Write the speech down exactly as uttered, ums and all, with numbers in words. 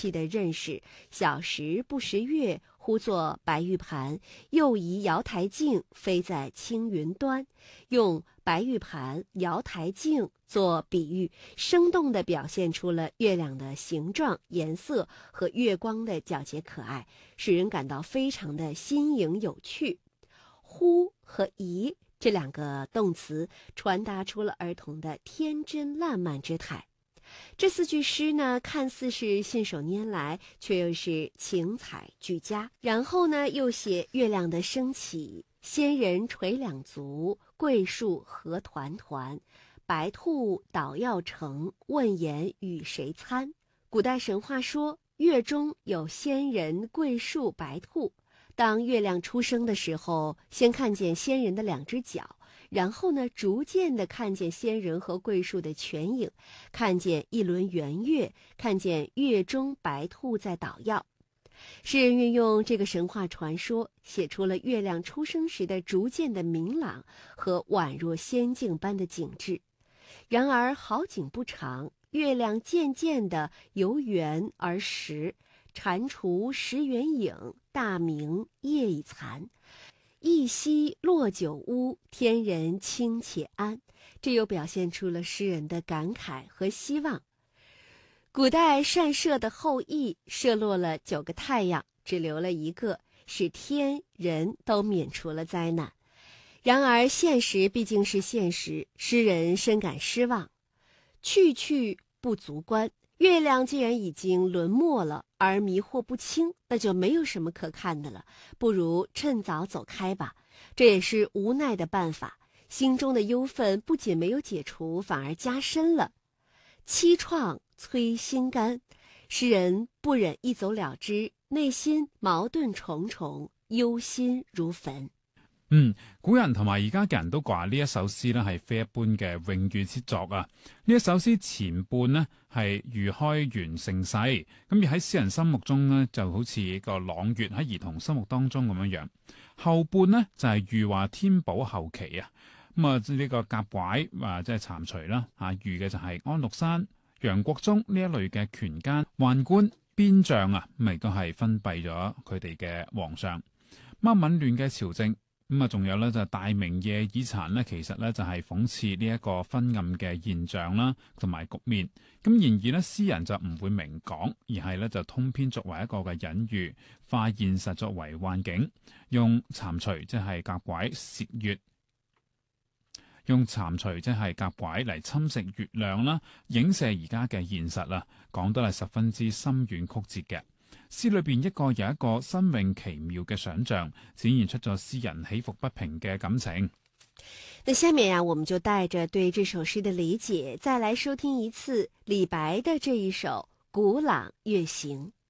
气的认识，小时不识月，呼作白玉盘，又疑瑶台镜，飞在青云端。用白玉盘、瑶台镜做比喻，生动地表现出了月亮的形状、颜色和月光的皎洁可爱，使人感到非常的新颖有趣。呼和疑这两个动词传达出了儿童的天真烂漫之态。这四句诗呢，看似是信手拈来，却又是情采俱佳。然后呢，又写月亮的升起，仙人垂两足，桂树合团团，白兔捣药成，问言与谁餐。古代神话说，月中有仙人、桂树、白兔。当月亮出生的时候，先看见仙人的两只脚，然后呢，逐渐地看见仙人和桂树的全影，看见一轮圆月，看见月中白兔在捣药。诗人运用这个神话传说，写出了月亮出生时的逐渐的明朗和宛若仙境般的景致。然而好景不长，月亮渐渐地由圆而实，蟾蜍食圆影，大明夜已残。一夕落九屋，天人清且安。这又表现出了诗人的感慨和希望。古代善射的后羿射落了九个太阳，只留了一个，使天人都免除了灾难。然而现实毕竟是现实，诗人深感失望。去去不足观，月亮既然已经沦没了，而迷惑不清，那就没有什么可看的了，不如趁早走开吧。这也是无奈的办法，心中的忧愤不仅没有解除，反而加深了。凄怆催心肝，诗人不忍一走了之，內心矛盾重重，憂心如焚。 嗯，古人同埋而家嘅人都話呢一首詩呢係非一般嘅詠譽之作啊！呢一首詩前半呢係喻開元盛世，咁而喺詩人心目中呢就好似一個朗月喺兒童心目當中咁樣樣。後半呢就係喻話天寶後期啊！咁啊呢個甲拐啊即係蟾蜍啦，啊喻嘅就係安祿山、楊國忠呢一類嘅權奸宦官邊將啊，咁亦都係分閉咗佢哋嘅皇上。咁紊亂嘅朝政。咁啊，仲有咧就係大明夜已殘咧，其實咧就係諷刺呢一個昏暗嘅現象啦，同埋局面。咁然而咧，詩人就唔會明講，而係咧就通篇作為一個嘅隱喻，化現實作為幻境，用蟾蜍即係甲拐竊月，用蟾蜍即係甲拐嚟侵蝕月亮啦，影射而家嘅現實啦，講得係十分之深遠曲折嘅。詩裏邊一個又一個新穎奇妙嘅想像，展現出咗詩人起伏不平嘅感情。 那下面啊，我們就帶着對這首詩的理解，再來收聽一次李白的這一首《古朗月行》。